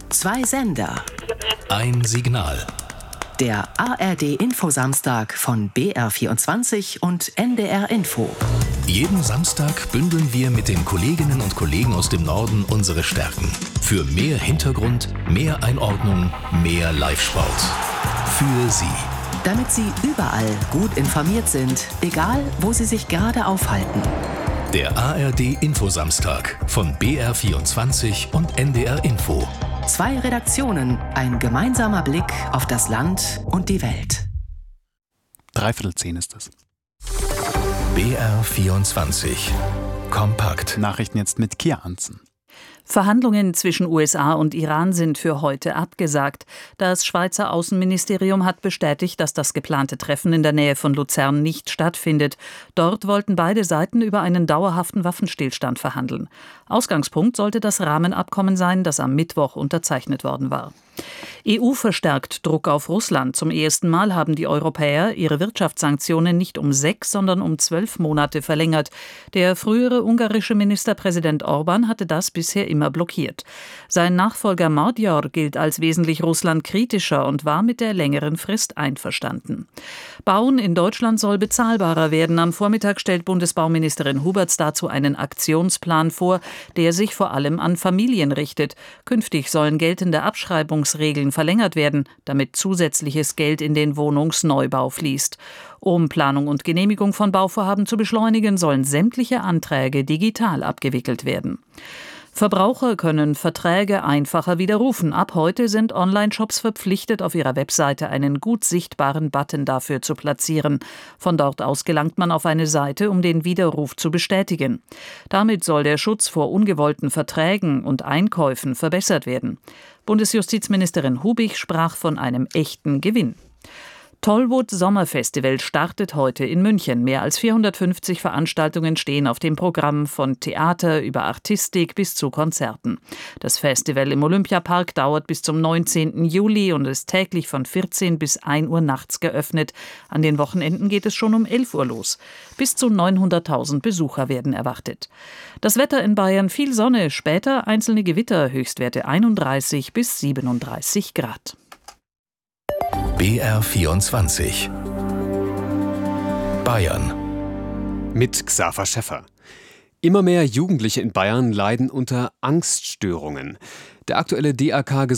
Zwei Sender. Ein Signal. Der ARD-Infosamstag von BR24 und NDR Info. Jeden Samstag bündeln wir mit den Kolleginnen und Kollegen aus dem Norden unsere Stärken. Für mehr Hintergrund, mehr Einordnung, mehr Live-Sport. Für Sie. Damit Sie überall gut informiert sind, egal wo Sie sich gerade aufhalten. Der ARD-Infosamstag von BR24 und NDR Info. Zwei Redaktionen, ein gemeinsamer Blick auf das Land und die Welt. 9:45 ist es. BR24. Kompakt. Nachrichten jetzt mit Kia Anzen. Verhandlungen zwischen USA und Iran sind für heute abgesagt. Das Schweizer Außenministerium hat bestätigt, dass das geplante Treffen in der Nähe von Luzern nicht stattfindet. Dort wollten beide Seiten über einen dauerhaften Waffenstillstand verhandeln. Ausgangspunkt sollte das Rahmenabkommen sein, das am Mittwoch unterzeichnet worden war. EU verstärkt Druck auf Russland. Zum ersten Mal haben die Europäer ihre Wirtschaftssanktionen nicht um 6, sondern um 12 Monate verlängert. Der frühere ungarische Ministerpräsident Orbán hatte das bisher immer blockiert. Sein Nachfolger Magyar gilt als wesentlich russlandkritischer und war mit der längeren Frist einverstanden. Bauen in Deutschland soll bezahlbarer werden. Am Vormittag stellt Bundesbauministerin Huberts dazu einen Aktionsplan vor, der sich vor allem an Familien richtet. Künftig sollen geltende Abschreibungsregeln verlängert werden, damit zusätzliches Geld in den Wohnungsneubau fließt. Um Planung und Genehmigung von Bauvorhaben zu beschleunigen, sollen sämtliche Anträge digital abgewickelt werden. Verbraucher können Verträge einfacher widerrufen. Ab heute sind Online-Shops verpflichtet, auf ihrer Webseite einen gut sichtbaren Button dafür zu platzieren. Von dort aus gelangt man auf eine Seite, um den Widerruf zu bestätigen. Damit soll der Schutz vor ungewollten Verträgen und Einkäufen verbessert werden. Bundesjustizministerin Hubig sprach von einem echten Gewinn. Tollwood Sommerfestival startet heute in München. Mehr als 450 Veranstaltungen stehen auf dem Programm, von Theater über Artistik bis zu Konzerten. Das Festival im Olympiapark dauert bis zum 19. Juli und ist täglich von 14 bis 1 Uhr nachts geöffnet. An den Wochenenden geht es schon um 11 Uhr los. Bis zu 900.000 Besucher werden erwartet. Das Wetter in Bayern: viel Sonne, später einzelne Gewitter, Höchstwerte 31 bis 37 Grad. BR24. Bayern. Mit Xaver Schäffer. Immer mehr Jugendliche in Bayern leiden unter Angststörungen. Der aktuelle DAK